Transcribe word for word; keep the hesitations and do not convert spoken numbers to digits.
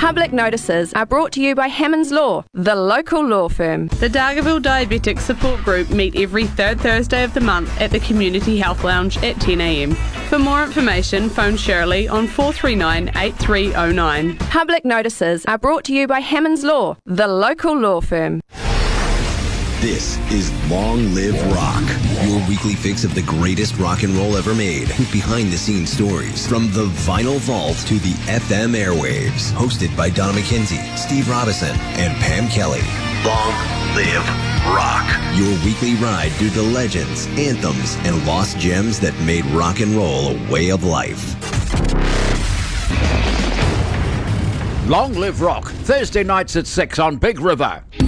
Public notices are brought to you by Hammonds Law, the local law firm. The Dargaville Diabetic Support Group meet every third Thursday of the month at the Community Health Lounge at ten a m. For more information, phone Shirley on four three nine, eight three zero nine. Public notices are brought to you by Hammonds Law, the local law firm. This is Long Live Rock, your weekly fix of the greatest rock and roll ever made, with behind-the-scenes stories from the vinyl vault to the F M airwaves. Hosted by Donna McKenzie, Steve Robinson, and Pam Kelly. Long Live Rock, your weekly ride through the legends, anthems, and lost gems that made rock and roll a way of life. Long Live Rock, Thursday nights at six on Big River.